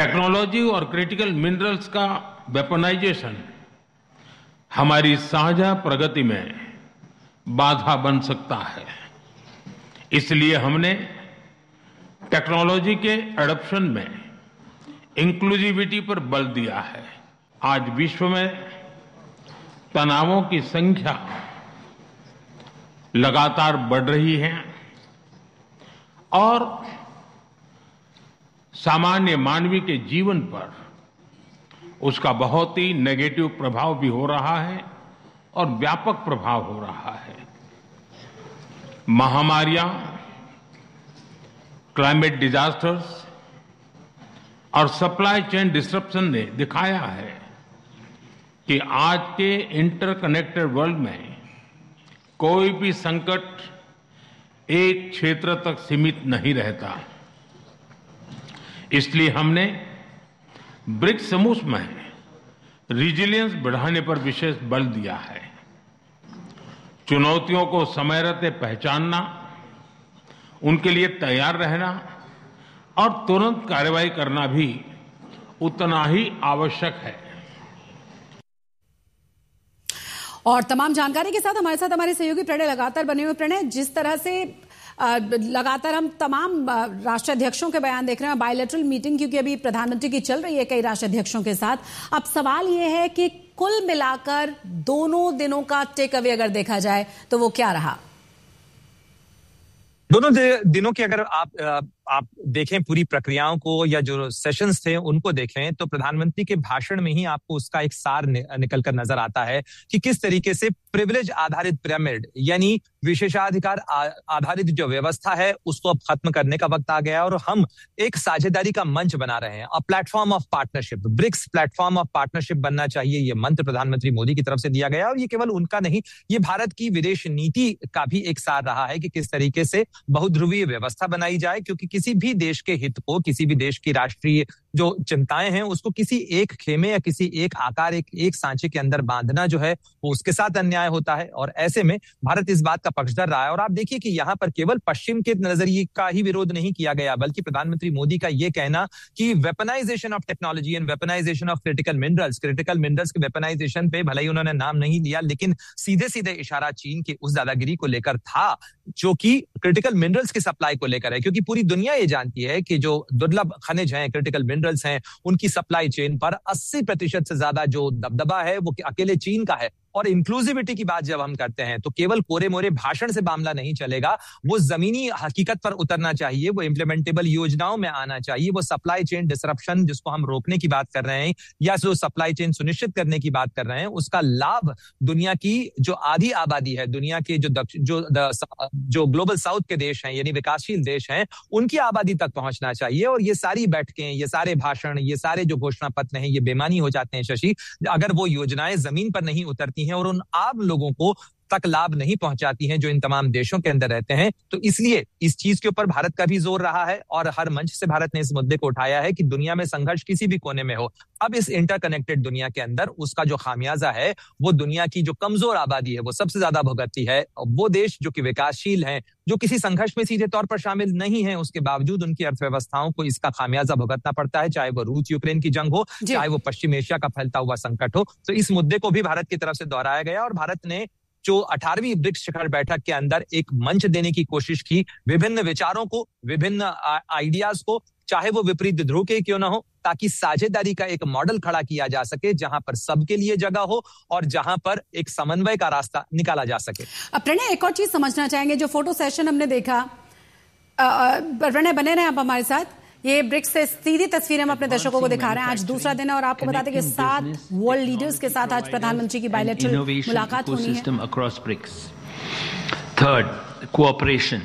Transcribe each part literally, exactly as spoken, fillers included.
Technology और critical minerals का weaponisation हमारी साझा प्रगति में बाधा बन सकता है। इसलिए हमने टेक्नोलॉजी के एडॉप्शन में इंक्लूसिविटी पर बल दिया है। आज विश्व में तनावों की संख्या लगातार बढ़ रही है और सामान्य मानवी के जीवन पर उसका बहुत ही नेगेटिव प्रभाव भी हो रहा है और व्यापक प्रभाव हो रहा है। महामारियां, क्लाइमेट डिजास्टर्स और सप्लाई चेन डिसरप्शन ने दिखाया है कि आज के इंटरकनेक्टेड वर्ल्ड में कोई भी संकट एक क्षेत्र तक सीमित नहीं रहता। इसलिए हमने ब्रिक्स समूह में रिजिलियंस बढ़ाने पर विशेष बल दिया है। चुनौतियों को समय रहते पहचानना, उनके लिए तैयार रहना और तुरंत कार्रवाई करना भी उतना ही आवश्यक है। और तमाम जानकारी के साथ हमारे साथ हमारे सहयोगी प्रणय लगातार बने हुए। प्रणय, जिस तरह से लगातार हम तमाम राष्ट्राध्यक्षों के बयान देख रहे हैं, बायलैटरल मीटिंग क्योंकि अभी प्रधानमंत्री की चल रही है कई राष्ट्राध्यक्षों के साथ, अब सवाल यह है कि कुल मिलाकर दोनों दिनों का टेक अवे अगर देखा जाए तो वो क्या रहा? दोनों दिनों की अगर आप आप देखें पूरी प्रक्रियाओं को या जो सेशंस थे उनको देखें तो प्रधानमंत्री के भाषण में ही आपको उसका एक सार नि, निकल कर नजर आता है कि किस तरीके से प्रिविलेज आधारित पिरामिड यानी विशेषाधिकार आधारित जो व्यवस्था है उसको अब खत्म करने का वक्त आ गया और हम एक साझेदारी का मंच बना रहे हैं। A platform of partnership, BRICS platform of partnership बनना चाहिए, ये मंत्र प्रधानमंत्री मोदी की तरफ से दिया गया। और ये केवल उनका नहीं, ये भारत की विदेश नीति का भी एक सार रहा है कि किस तरीके से बहुध्रुवीय व्यवस्था बनाई जाए, क्योंकि किसी भी देश के हित को, किसी भी देश की राष्ट्रीय जो चिंताएं हैं उसको किसी एक खेमे या किसी एक आकार, एक एक सांचे के अंदर बांधना जो है वो उसके साथ अन्याय होता है। और ऐसे में भारत इस बात का पक्षधर रहा है। और आप देखिए कि यहाँ पर केवल पश्चिम के नजरिए का ही विरोध नहीं किया गया, बल्कि प्रधानमंत्री मोदी का ये कहना कि weaponisation of technology and weaponisation of critical minerals, critical minerals के वेपनाइजेशन पे भले ही उन्होंने नाम नहीं लिया, लेकिन सीधे सीधे इशारा चीन की उस दादागिरी को लेकर था जो कि क्रिटिकल मिनरल्स की सप्लाई को लेकर है। क्योंकि पूरी दुनिया ये जानती है कि जो दुर्लभ खनिज हैं, क्रिटिकल मिनरल्स हैं, उनकी सप्लाई चेन पर अस्सी प्रतिशत से ज्यादा जो दबदबा है वो अकेले चीन का है। और इंक्लूसिविटी की बात जब हम करते हैं तो केवल कोरे मोरे भाषण से मामला नहीं चलेगा, वो जमीनी हकीकत पर उतरना चाहिए, वो इम्प्लीमेंटेबल योजनाओं में आना चाहिए, वो सप्लाई चेन डिसरप्शन जिसको हम रोकने की बात कर रहे हैं या जो सप्लाई चेन सुनिश्चित करने की बात कर रहे हैं, उसका लाभ दुनिया की जो आधी आबादी है, दुनिया के जो जो जो ग्लोबल साउथ के देश हैं यानी विकासशील देश हैं, उनकी आबादी तक पहुंचना चाहिए। और ये सारी बैठकें, ये सारे भाषण, ये सारे जो घोषणा पत्र हैं, ये बेमानी हो जाते हैं शशि, अगर वो योजनाएं जमीन पर नहीं उतरती हैं और उन आम लोगों को तक लाभ नहीं पहुंचाती हैं जो इन तमाम देशों के अंदर रहते हैं। तो इसलिए इस चीज के ऊपर भारत का भी जोर रहा है और हर मंच से भारत ने इस मुद्दे को उठाया है कि दुनिया में संघर्ष किसी भी कोने में हो, अब इस इंटरकनेक्टेड दुनिया के अंदर उसका जो खामियाजा है वो दुनिया की जो कमजोर आबादी है वो सबसे ज्यादा भुगतती है। वो देश जो कि विकासशील हैं, जो किसी संघर्ष में सीधे तौर पर शामिल नहीं है, उसके बावजूद उनकी अर्थव्यवस्थाओं को इसका खामियाजा भुगतना पड़ता है, चाहे वो रूस यूक्रेन की जंग हो, चाहे वो पश्चिम एशिया का फैलता हुआ संकट हो। तो इस मुद्दे को भी भारत की तरफ से दोहराया गया और भारत ने जो अठारहवीं ब्रिक्स शिखर बैठक के अंदर एक मंच देने की कोशिश की, विभिन्न विचारों को, विभिन्न आइडियाज को, चाहे वो विपरीत ध्रुव के क्यों ना हो, ताकि साझेदारी का एक मॉडल खड़ा किया जा सके जहां पर सबके लिए जगह हो और जहां पर एक समन्वय का रास्ता निकाला जा सके। प्रणय, एक और चीज समझना चाहेंगे, जो फोटो सेशन हमने देखा, प्रणय बने रहे आप हमारे साथ, ये ब्रिक्स से सीधी तस्वीरें हम अपने दर्शकों को दिखा रहे हैं। आज दूसरा दिन है और आपको बताते हैं कि सात वर्ल्ड लीडर्स के साथ आज प्रधानमंत्री की बायलैटरल मुलाकात होनी है। across BRICS. Third, cooperation.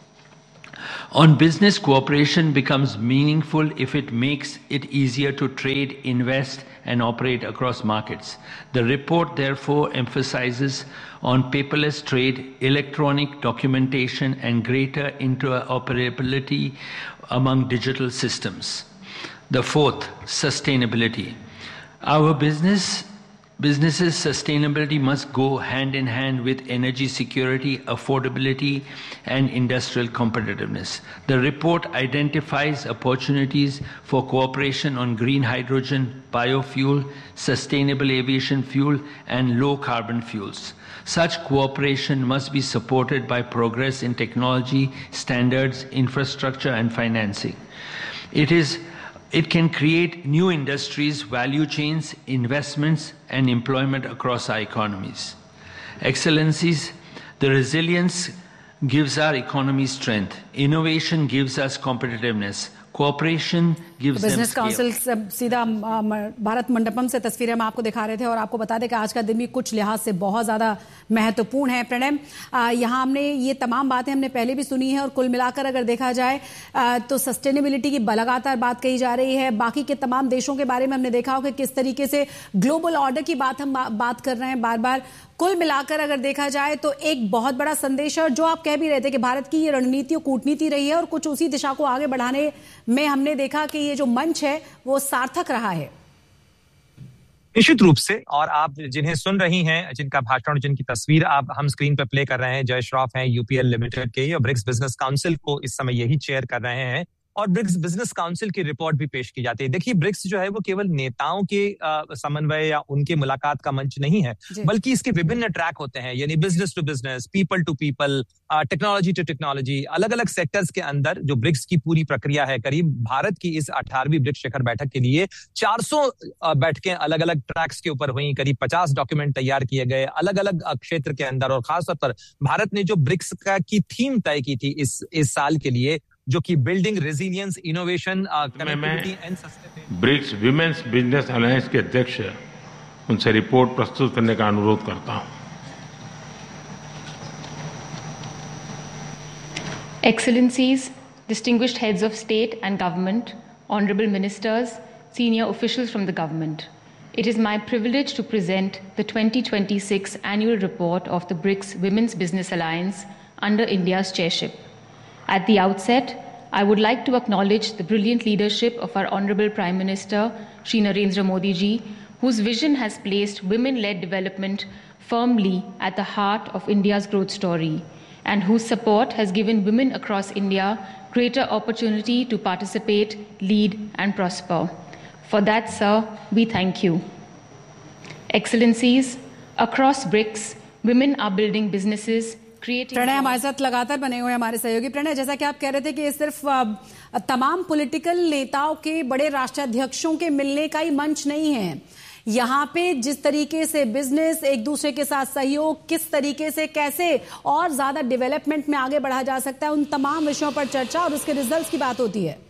On business, cooperation becomes meaningful if it makes it easier to trade, invest, and operate across markets. The report therefore emphasizes on paperless trade, electronic documentation, and greater interoperability among digital systems. The fourth, sustainability. Our business Businesses' sustainability must go hand in hand with energy security, affordability, and industrial competitiveness. The report identifies opportunities for cooperation on green hydrogen, biofuel, sustainable aviation fuel, and low-carbon fuels. Such cooperation must be supported by progress in technology, standards, infrastructure, and financing. It is It can create new industries, value chains, investments, and employment across our economies. Excellencies, the resilience gives our economy strength. Innovation gives us competitiveness. Cooperation gives them business council scale. से सीधा भारत मंडपम से तस्वीरें हम आपको दिखा रहे थे और आपको बता दें कि आज का दिन भी कुछ लिहाज से बहुत ज्यादा महत्वपूर्ण है। प्रणय, यहाँ हमने ये तमाम बातें हमने पहले भी सुनी है और कुल मिलाकर अगर देखा जाए तो सस्टेनेबिलिटी की लगातार बात कही जा रही है। बाकी के तमाम देशों के बारे में हमने देखा हो कि किस तरीके से ग्लोबल ऑर्डर की बात हम बात कर रहे हैं बार बार। कुल मिलाकर अगर देखा जाए तो एक बहुत बड़ा संदेश है और जो आप कह भी रहे थे कि भारत की ये रणनीति और कूटनीति रही है और कुछ उसी दिशा को आगे बढ़ाने में हमने देखा कि ये जो मंच है वो सार्थक रहा है। निश्चित रूप से, और आप जिन्हें सुन रही हैं, जिनका भाषण, जिनकी तस्वीर आप हम स्क्रीन पर प्ले कर रहे हैं, जय श्रॉफ हैं यूपीएल लिमिटेड के और ब्रिक्स बिजनेस काउंसिल को इस समय यही चेयर कर रहे हैं और ब्रिक्स बिजनेस काउंसिल की रिपोर्ट भी पेश की जाती है। देखिए, ब्रिक्स जो है वो केवल नेताओं के समन्वय या उनके मुलाकात का मंच नहीं है, बल्कि इसके विभिन्न ट्रैक होते हैं, यानी business to business, people to people, technology to technology, अलग अलग सेक्टर्स के अंदर जो ब्रिक्स की पूरी प्रक्रिया है। करीब भारत की इस अठारहवीं ब्रिक्स शिखर बैठक के लिए चार सौ बैठकें अलग अलग ट्रैक्स के ऊपर हुई, करीब पचास डॉक्यूमेंट तैयार किए गए अलग अलग क्षेत्र के अंदर। और खासतौर पर भारत ने जो ब्रिक्स का की थीम तय की थी इस इस साल के लिए, जो कि building resilience, innovation, connectivity and sustainability. BRICS women's business alliance के अध्यक्ष उनसे रिपोर्ट प्रस्तुत करने का अनुरोध करता हूं। Excellencies, distinguished heads of state and government, honorable ministers, senior officials from the government. It is my privilege to present the twenty twenty-six annual report of the BRICS Women's Business Alliance under India's chairship. At the outset, I would like to acknowledge the brilliant leadership of our Honorable Prime Minister, Shri Narendra Modi ji, whose vision has placed women-led development firmly at the heart of India's growth story, and whose support has given women across India greater opportunity to participate, lead, and prosper. For that, sir, we thank you. Excellencies, across BRICS, women are building businesses, Pranay हमारे साथ लगातार बने हुए हमारे सहयोगी। प्रणय, जैसा कि आप कह रहे थे कि ये सिर्फ तमाम पॉलिटिकल नेताओं के, बड़े राष्ट्राध्यक्षों के मिलने का ही मंच नहीं है। यहाँ पे जिस तरीके से बिजनेस, एक दूसरे के साथ सहयोग, किस तरीके से कैसे और ज्यादा डेवलपमेंट में आगे बढ़ा जा सकता है, उन तमाम विषयों पर चर्चा और उसके रिजल्ट्स की बात होती है।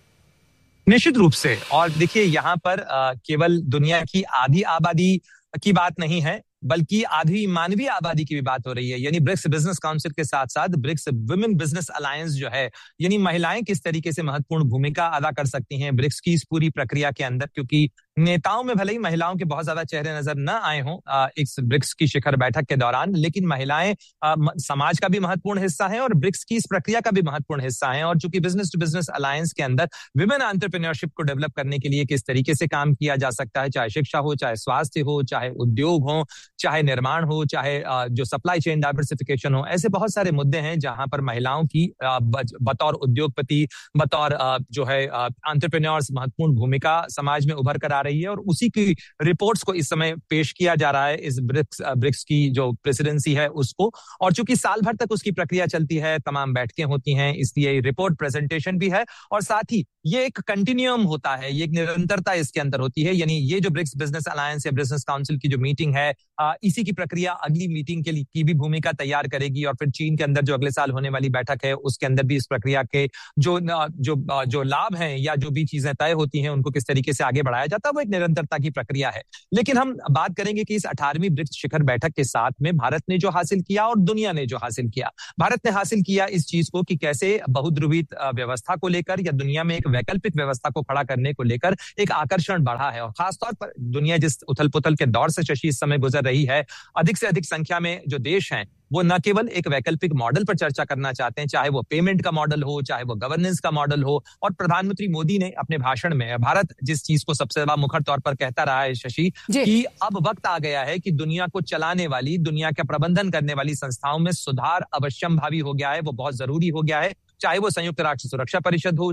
निश्चित रूप से। और देखिए, यहाँ पर आ, केवल दुनिया की आधी आबादी की बात नहीं है, बल्कि आधी मानवीय आबादी की भी बात हो रही है। यानी ब्रिक्स बिजनेस काउंसिल के साथ साथ ब्रिक्स वुमेन बिजनेस अलायंस जो है, यानी महिलाएं किस तरीके से महत्वपूर्ण भूमिका अदा कर सकती हैं ब्रिक्स की इस पूरी प्रक्रिया के अंदर। क्योंकि नेताओं में भले ही महिलाओं के बहुत ज्यादा चेहरे नजर न आए हों इस ब्रिक्स की शिखर बैठक के दौरान, लेकिन महिलाएं आ, समाज का भी महत्वपूर्ण हिस्सा है और ब्रिक्स की इस प्रक्रिया का भी महत्वपूर्ण हिस्सा है। और चूंकि बिजनेस टू बिजनेस अलायंस के अंदर विमेन एंटरप्रेन्योरशिप को डेवलप करने के लिए किस तरीके से काम किया जा सकता है, चाहे शिक्षा हो, चाहे स्वास्थ्य हो, चाहे उद्योग हो, चाहे निर्माण हो, चाहे जो सप्लाई चेन डाइवर्सिफिकेशन हो, ऐसे बहुत सारे मुद्दे हैं जहां पर महिलाओं की बतौर उद्योगपति, बतौर जो है एंटरप्रेन्योर्स महत्वपूर्ण भूमिका समाज में उभर कर आ रही है। और उसी की रिपोर्ट्स को इस समय पेश किया जा रहा है इस ब्रिक्स ब्रिक्स की जो प्रेसिडेंसी है उसको। और चूंकि साल भर तक उसकी प्रक्रिया चलती है, तमाम बैठकें होती हैं, इसलिए रिपोर्ट प्रेजेंटेशन भी है और साथ ही ये एक कंटिन्यूम होता है, ये एक निरंतरता इसके अंदर होती है। यानी ये जो ब्रिक्स बिजनेस अलायंस या बिजनेस काउंसिल की जो मीटिंग है, इसी की प्रक्रिया अगली मीटिंग के लिए की भी भूमिका तैयार करेगी और फिर चीन के अंदर जो अगले साल होने वाली बैठक है उसके अंदर भी इस प्रक्रिया के जो जो जो लाभ हैं या जो भी चीजें तय होती हैं उनको किस तरीके से आगे बढ़ाया जाता है, वो एक निरंतरता की प्रक्रिया है। लेकिन हम बात करेंगे कि इस अठारहवीं ब्रिक्स शिखर बैठक के साथ में भारत ने जो हासिल किया और दुनिया ने जो हासिल किया। भारत ने हासिल किया इस चीज को कि कैसे बहुध्रुवित व्यवस्था को लेकर या दुनिया में एक वैकल्पिक व्यवस्था को खड़ा करने को लेकर एक आकर्षण बढ़ा है। और खासतौर पर दुनिया जिस उथल पुथल के दौर से शशि इस समय गुजर रही है, अधिक से अधिक संख्या में जो देश हैं वो न केवल एक वैकल्पिक मॉडल पर चर्चा करना चाहते हैं, चाहे वो पेमेंट का मॉडल हो, चाहे वो गवर्नेंस का मॉडल हो। और प्रधानमंत्री मोदी ने अपने भाषण में भारत जिस चीज को सबसे ज्यादा मुखर तौर पर कहता रहा है शशि, कि अब वक्त आ गया है कि दुनिया को चलाने वाली, दुनिया का प्रबंधन करने वाली संस्थाओं में सुधार अवश्यंभावी हो गया है, वो बहुत जरूरी हो गया है, चाहे वो संयुक्त राष्ट्र सुरक्षा परिषद हो,